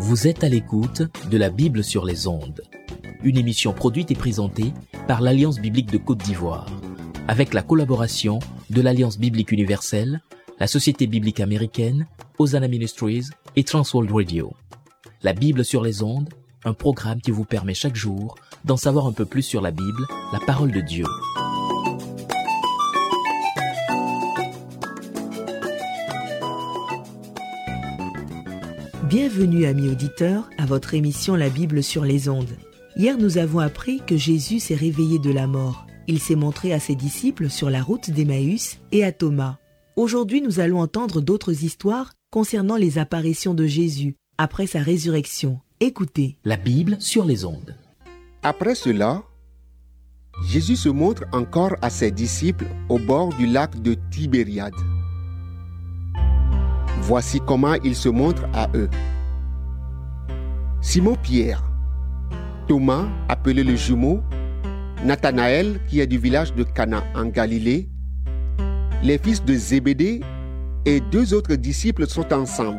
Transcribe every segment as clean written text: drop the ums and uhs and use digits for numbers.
Vous êtes à l'écoute de la Bible sur les ondes, une émission produite et présentée par l'Alliance biblique de Côte d'Ivoire, avec la collaboration de l'Alliance biblique universelle, la Société biblique américaine, Hosanna Ministries et Transworld Radio. La Bible sur les ondes, un programme qui vous permet chaque jour d'en savoir un peu plus sur la Bible, la parole de Dieu. Bienvenue amis auditeurs à votre émission La Bible sur les ondes. Hier nous avons appris que Jésus s'est réveillé de la mort. Il s'est montré à ses disciples sur la route d'Emmaüs et à Thomas. Aujourd'hui nous allons entendre d'autres histoires concernant les apparitions de Jésus après sa résurrection. Écoutez. La Bible sur les ondes. Après cela, Jésus se montre encore à ses disciples au bord du lac de Tibériade. Voici comment il se montre à eux. Simon-Pierre, Thomas, appelé le jumeau, Nathanaël, qui est du village de Cana en Galilée, les fils de Zébédée et deux autres disciples sont ensemble.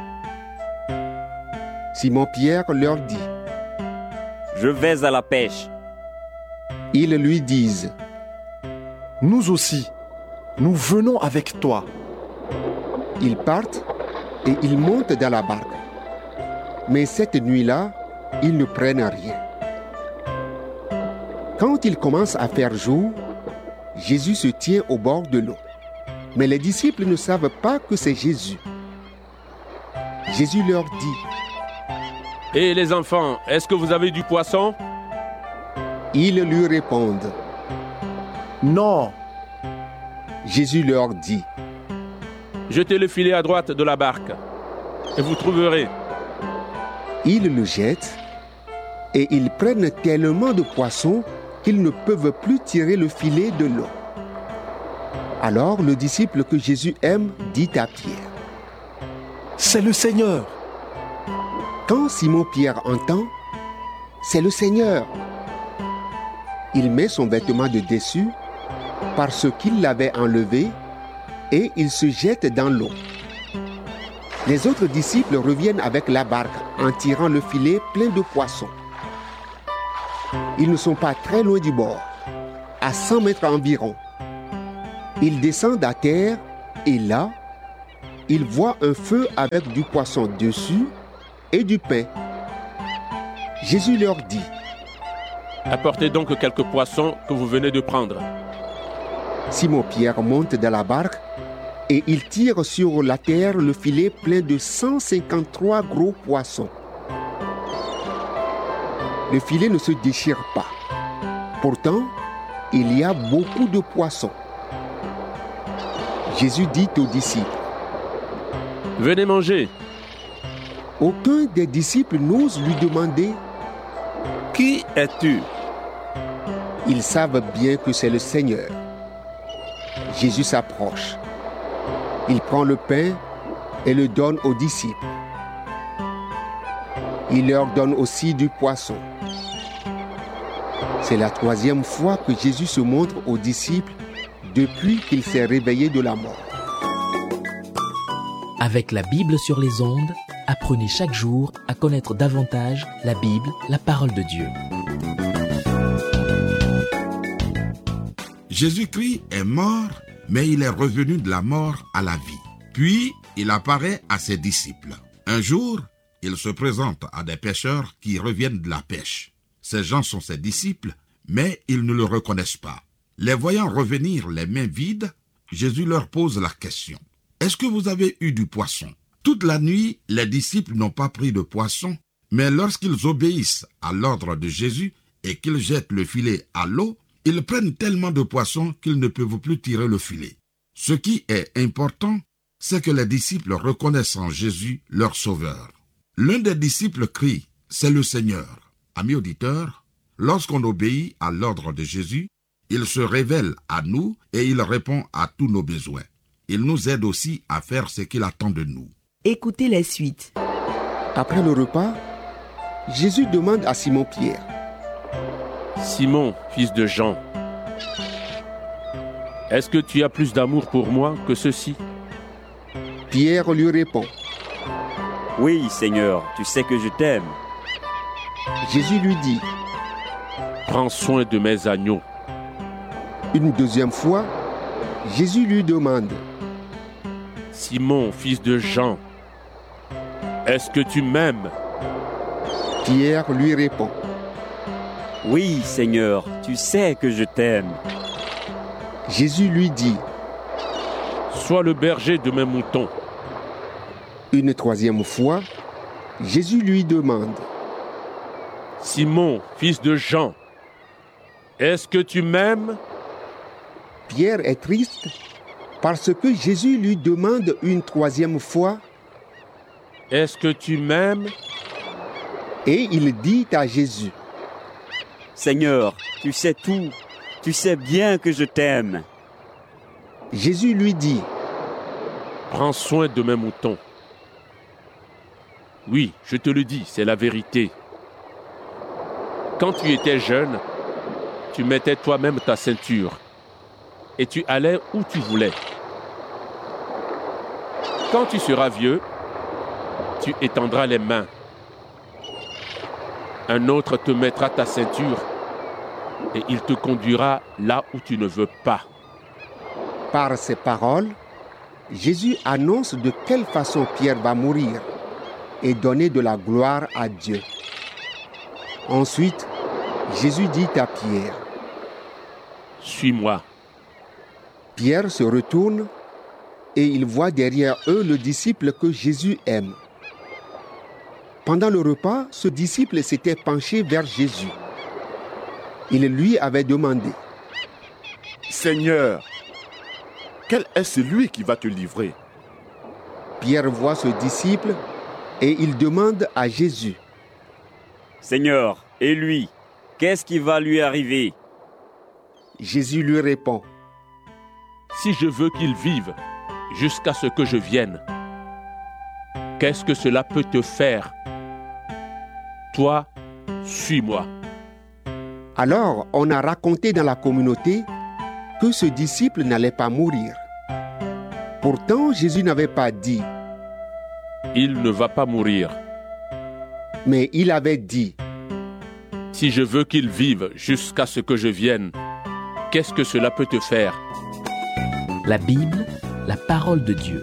Simon-Pierre leur dit : « Je vais à la pêche. » Ils lui disent : « Nous aussi, nous venons avec toi. » Ils partent et ils montent dans la barque. Mais cette nuit-là, ils ne prennent rien. Quand il commence à faire jour, Jésus se tient au bord de l'eau. Mais les disciples ne savent pas que c'est Jésus. Jésus leur dit : « Et les enfants, est-ce que vous avez du poisson ?» Ils lui répondent : « Non. » Jésus leur dit : « Jetez le filet à droite de la barque, et vous trouverez. » Ils le jettent, et ils prennent tellement de poissons qu'ils ne peuvent plus tirer le filet de l'eau. Alors le disciple que Jésus aime dit à Pierre : « C'est le Seigneur. » Quand Simon-Pierre entend : « C'est le Seigneur », il met son vêtement de dessus parce qu'il l'avait enlevé et il se jette dans l'eau. Les autres disciples reviennent avec la barque en tirant le filet plein de poissons. Ils ne sont pas très loin du bord, à 100 mètres environ. Ils descendent à terre et là, ils voient un feu avec du poisson dessus et du pain. Jésus leur dit : « Apportez donc quelques poissons que vous venez de prendre. » Simon-Pierre monte dans la barque et il tire sur la terre le filet plein de 153 gros poissons. Le filet ne se déchire pas. Pourtant, il y a beaucoup de poissons. Jésus dit aux disciples : « Venez manger. » Aucun des disciples n'ose lui demander : « Qui es-tu » Ils savent bien que c'est le Seigneur. Jésus s'approche. Il prend le pain et le donne aux disciples. Il leur donne aussi du poisson. C'est la troisième fois que Jésus se montre aux disciples depuis qu'il s'est réveillé de la mort. Avec la Bible sur les ondes, apprenez chaque jour à connaître davantage la Bible, la parole de Dieu. Jésus-Christ est mort, mais il est revenu de la mort à la vie. Puis, il apparaît à ses disciples. Un jour, il se présente à des pêcheurs qui reviennent de la pêche. Ces gens sont ses disciples, mais ils ne le reconnaissent pas. Les voyant revenir les mains vides, Jésus leur pose la question : « Est-ce que vous avez eu du poisson ?» Toute la nuit, les disciples n'ont pas pris de poisson, mais lorsqu'ils obéissent à l'ordre de Jésus et qu'ils jettent le filet à l'eau, ils prennent tellement de poissons qu'ils ne peuvent plus tirer le filet. Ce qui est important, c'est que les disciples reconnaissent en Jésus leur sauveur. L'un des disciples crie : « C'est le Seigneur !» Amis auditeurs, lorsqu'on obéit à l'ordre de Jésus, il se révèle à nous et il répond à tous nos besoins. Il nous aide aussi à faire ce qu'il attend de nous. Écoutez la suite. Après le repas, Jésus demande à Simon-Pierre : « Simon, fils de Jean, est-ce que tu as plus d'amour pour moi que ceci ?» Pierre lui répond : Oui, Seigneur, tu sais que je t'aime. Jésus lui dit. Prends soin de mes agneaux. Une deuxième fois, Jésus lui demande. Simon, fils de Jean, est-ce que tu m'aimes? Pierre lui répond. Oui, Seigneur, tu sais que je t'aime. Jésus lui dit. Sois le berger de mes moutons. Une troisième fois, Jésus lui demande. Simon, fils de Jean, est-ce que tu m'aimes? Pierre est triste parce que Jésus lui demande une troisième fois. Est-ce que tu m'aimes? Et il dit à Jésus. Seigneur, tu sais tout. Tu sais bien que je t'aime. Jésus lui dit. Prends soin de mes moutons. Oui, je te le dis, c'est la vérité. Quand tu étais jeune, tu mettais toi-même ta ceinture et tu allais où tu voulais. Quand tu seras vieux, tu étendras les mains. Un autre te mettra ta ceinture et il te conduira là où tu ne veux pas. Par ces paroles, Jésus annonce de quelle façon Pierre va mourir et donner de la gloire à Dieu. Ensuite, Jésus dit à Pierre. Suis-moi. Pierre se retourne et il voit derrière eux le disciple que Jésus aime. Pendant le repas, ce disciple s'était penché vers Jésus. Il lui avait demandé. Seigneur, quel est celui qui va te livrer? Pierre voit ce disciple et il demande à Jésus. Seigneur, et lui, qu'est-ce qui va lui arriver? Jésus lui répond. Si je veux qu'il vive jusqu'à ce que je vienne, qu'est-ce que cela peut te faire? Toi, suis-moi. Alors, on a raconté dans la communauté que ce disciple n'allait pas mourir. Pourtant, Jésus n'avait pas dit. Il ne va pas mourir. Mais il avait dit. Si je veux qu'il vive jusqu'à ce que je vienne, qu'est-ce que cela peut te faire? La Bible, la parole de Dieu.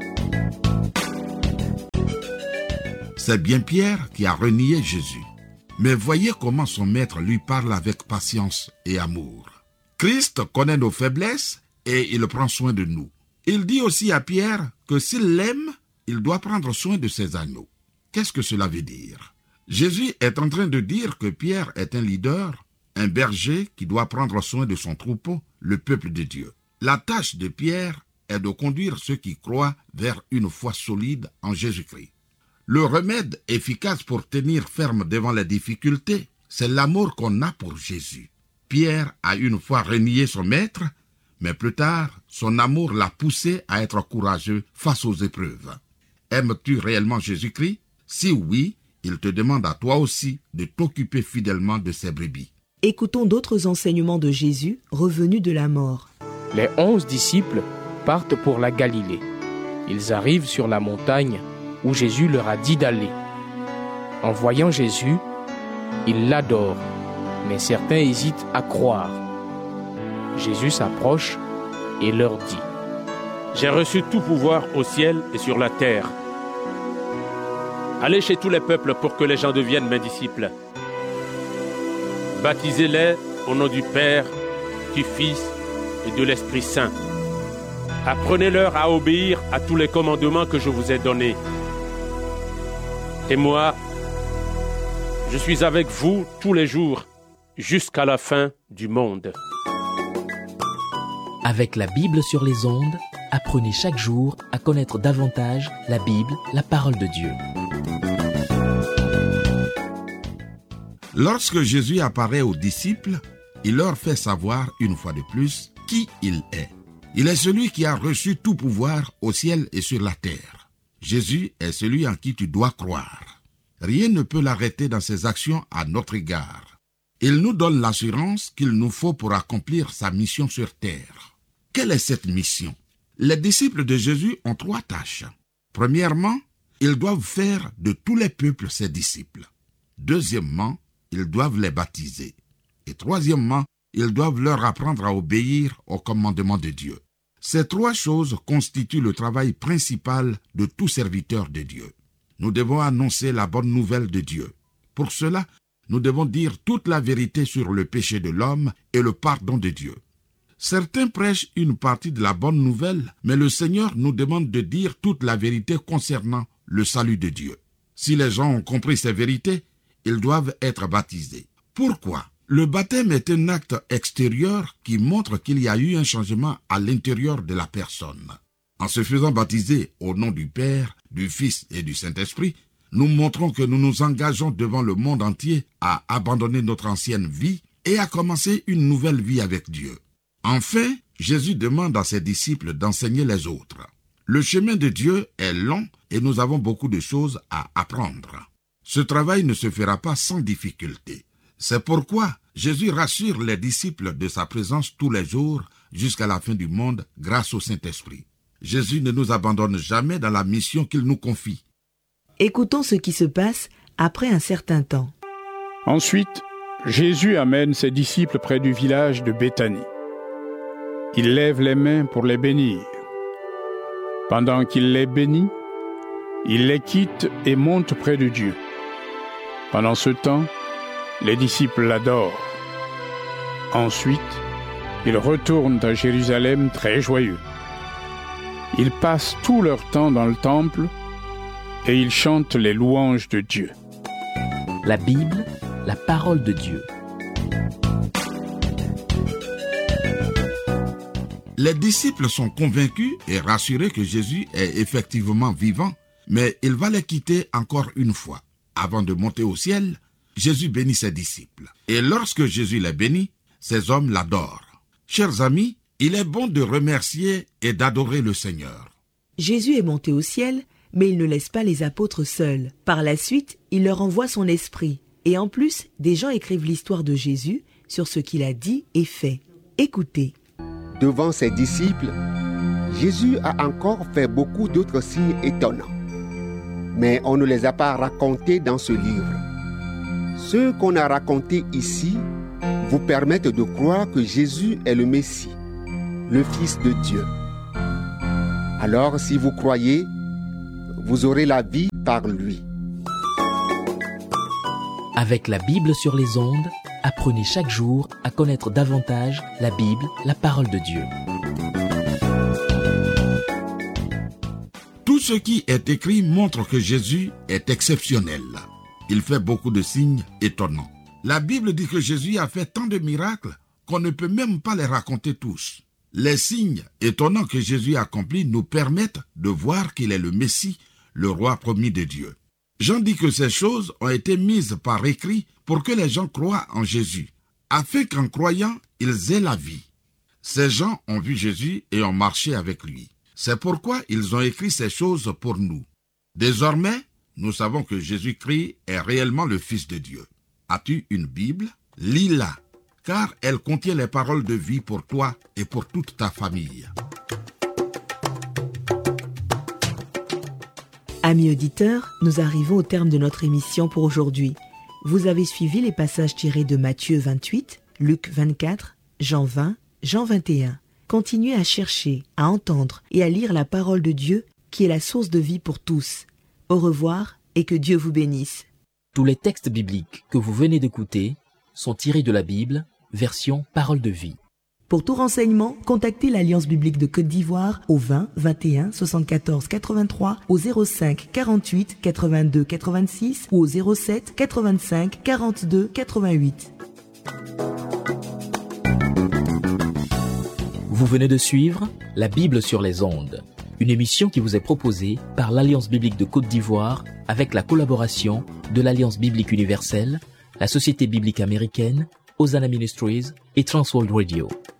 C'est bien Pierre qui a renié Jésus. Mais voyez comment son maître lui parle avec patience et amour. Christ connaît nos faiblesses et il prend soin de nous. Il dit aussi à Pierre que s'il l'aime, il doit prendre soin de ses agneaux. Qu'est-ce que cela veut dire? Jésus est en train de dire que Pierre est un leader, un berger qui doit prendre soin de son troupeau, le peuple de Dieu. La tâche de Pierre est de conduire ceux qui croient vers une foi solide en Jésus-Christ. Le remède efficace pour tenir ferme devant les difficultés, c'est l'amour qu'on a pour Jésus. Pierre a une fois renié son maître, mais plus tard, son amour l'a poussé à être courageux face aux épreuves. Aimes-tu réellement Jésus-Christ? Si oui, il te demande à toi aussi de t'occuper fidèlement de ses brebis. Écoutons d'autres enseignements de Jésus revenu de la mort. Les 11 disciples partent pour la Galilée. Ils arrivent sur la montagne où Jésus leur a dit d'aller. En voyant Jésus, ils l'adorent, mais certains hésitent à croire. Jésus s'approche et leur dit: J'ai reçu tout pouvoir au ciel et sur la terre. Allez chez tous les peuples pour que les gens deviennent mes disciples. Baptisez-les au nom du Père, du Fils et de l'Esprit Saint. Apprenez-leur à obéir à tous les commandements que je vous ai donnés. Et moi, je suis avec vous tous les jours, jusqu'à la fin du monde. Avec la Bible sur les ondes, apprenez chaque jour à connaître davantage la Bible, la parole de Dieu. Lorsque Jésus apparaît aux disciples, il leur fait savoir une fois de plus qui il est. Il est celui qui a reçu tout pouvoir au ciel et sur la terre. Jésus est celui en qui tu dois croire. Rien ne peut l'arrêter dans ses actions à notre égard. Il nous donne l'assurance qu'il nous faut pour accomplir sa mission sur terre. Quelle est cette mission? Les disciples de Jésus ont 3 tâches. Premièrement, ils doivent faire de tous les peuples ses disciples. Deuxièmement, ils doivent les baptiser. Et troisièmement, ils doivent leur apprendre à obéir aux commandements de Dieu. Ces trois choses constituent le travail principal de tout serviteur de Dieu. Nous devons annoncer la bonne nouvelle de Dieu. Pour cela, nous devons dire toute la vérité sur le péché de l'homme et le pardon de Dieu. Certains prêchent une partie de la bonne nouvelle, mais le Seigneur nous demande de dire toute la vérité concernant le salut de Dieu. Si les gens ont compris ces vérités, ils doivent être baptisés. Pourquoi ? Le baptême est un acte extérieur qui montre qu'il y a eu un changement à l'intérieur de la personne. En se faisant baptiser au nom du Père, du Fils et du Saint-Esprit, nous montrons que nous nous engageons devant le monde entier à abandonner notre ancienne vie et à commencer une nouvelle vie avec Dieu. Enfin, Jésus demande à ses disciples d'enseigner les autres. Le chemin de Dieu est long et nous avons beaucoup de choses à apprendre. Ce travail ne se fera pas sans difficulté. C'est pourquoi Jésus rassure les disciples de sa présence tous les jours jusqu'à la fin du monde grâce au Saint-Esprit. Jésus ne nous abandonne jamais dans la mission qu'il nous confie. Écoutons ce qui se passe après un certain temps. Ensuite, Jésus amène ses disciples près du village de Béthanie. Il lève les mains pour les bénir. Pendant qu'il les bénit, il les quitte et monte près de Dieu. Pendant ce temps, les disciples l'adorent. Ensuite, ils retournent à Jérusalem très joyeux. Ils passent tout leur temps dans le temple et ils chantent les louanges de Dieu. La Bible, la parole de Dieu. Les disciples sont convaincus et rassurés que Jésus est effectivement vivant, mais il va les quitter encore une fois. Avant de monter au ciel, Jésus bénit ses disciples. Et lorsque Jésus les bénit, ces hommes l'adorent. Chers amis, il est bon de remercier et d'adorer le Seigneur. Jésus est monté au ciel, mais il ne laisse pas les apôtres seuls. Par la suite, il leur envoie son esprit. Et en plus, des gens écrivent l'histoire de Jésus sur ce qu'il a dit et fait. Écoutez. Devant ses disciples, Jésus a encore fait beaucoup d'autres signes étonnants. Mais on ne les a pas racontés dans ce livre. Ceux qu'on a racontés ici vous permettent de croire que Jésus est le Messie, le Fils de Dieu. Alors, si vous croyez, vous aurez la vie par lui. Avec la Bible sur les ondes, apprenez chaque jour à connaître davantage la Bible, la parole de Dieu. Tout ce qui est écrit montre que Jésus est exceptionnel. Il fait beaucoup de signes étonnants. La Bible dit que Jésus a fait tant de miracles qu'on ne peut même pas les raconter tous. Les signes étonnants que Jésus accomplit nous permettent de voir qu'il est le Messie, le roi promis de Dieu. Jean dit que ces choses ont été mises par écrit pour que les gens croient en Jésus, afin qu'en croyant, ils aient la vie. Ces gens ont vu Jésus et ont marché avec lui. C'est pourquoi ils ont écrit ces choses pour nous. Désormais, nous savons que Jésus-Christ est réellement le Fils de Dieu. As-tu une Bible? Lis-la, car elle contient les paroles de vie pour toi et pour toute ta famille. Amis auditeurs, nous arrivons au terme de notre émission pour aujourd'hui. Vous avez suivi les passages tirés de Matthieu 28, Luc 24, Jean 20, Jean 21. Continuez à chercher, à entendre et à lire la parole de Dieu qui est la source de vie pour tous. Au revoir et que Dieu vous bénisse. Tous les textes bibliques que vous venez d'écouter sont tirés de la Bible, version parole de vie. Pour tout renseignement, contactez l'Alliance biblique de Côte d'Ivoire au 20 21 74 83, au 05 48 82 86 ou au 07 85 42 88. Vous venez de suivre La Bible sur les ondes, une émission qui vous est proposée par l'Alliance biblique de Côte d'Ivoire avec la collaboration de l'Alliance biblique universelle, la Société biblique américaine, Hosanna Ministries et Transworld Radio.